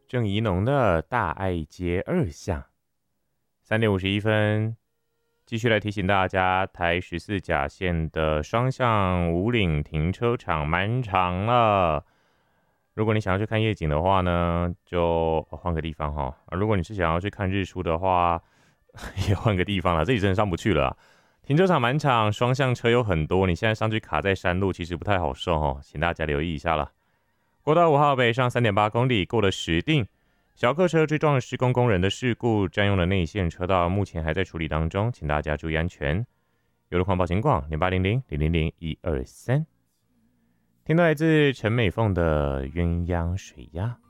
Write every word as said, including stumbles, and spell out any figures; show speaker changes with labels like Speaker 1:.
Speaker 1: 郑宜农的大爱街二巷。三点五十一分，继续来提醒大家，台十四甲线的双向五岭停车场满场了。如果你想要去看夜景的话呢，就换个地方哈。如果你是想要去看日出的话，也换个地方了，这里真的上不去了。停车场满场，双向车有很多，你现在上去卡在山路，其实不太好受哦，请大家留意一下了。国道五号北上 三点八公里，过了石碇，小客车追撞了施工工人的事故，占用了内线车道，目前还在处理当中，请大家注意安全。有路况报情况零八零零零零零一二三。听到来自陈美凤的鸳鸯水鸭。